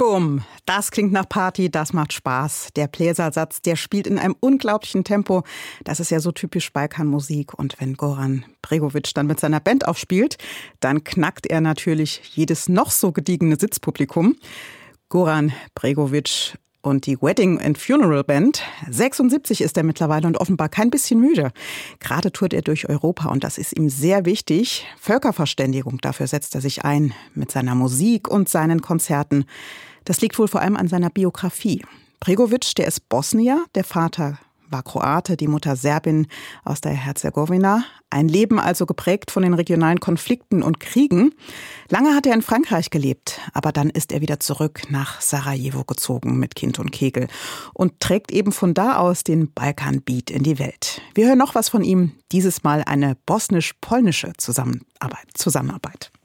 Boom, das klingt nach Party, das macht Spaß. Der Bläsersatz, der spielt in einem unglaublichen Tempo. Das ist ja so typisch Balkanmusik. Und wenn Goran Bregović dann mit seiner Band aufspielt, dann knackt er natürlich jedes noch so gediegene Sitzpublikum. Goran Bregović und die Wedding and Funeral Band. 76 ist er mittlerweile und offenbar kein bisschen müde. Gerade tourt er durch Europa und das ist ihm sehr wichtig. Völkerverständigung, dafür setzt er sich ein mit seiner Musik und seinen Konzerten. Das liegt wohl vor allem an seiner Biografie. Bregović, der ist Bosnier, der Vater war Kroate, die Mutter Serbin aus der Herzegowina. Ein Leben also geprägt von den regionalen Konflikten und Kriegen. Lange hat er in Frankreich gelebt, aber dann ist er wieder zurück nach Sarajevo gezogen mit Kind und Kegel und trägt eben von da aus den Balkanbeat in die Welt. Wir hören noch was von ihm, dieses Mal eine bosnisch-polnische Zusammenarbeit.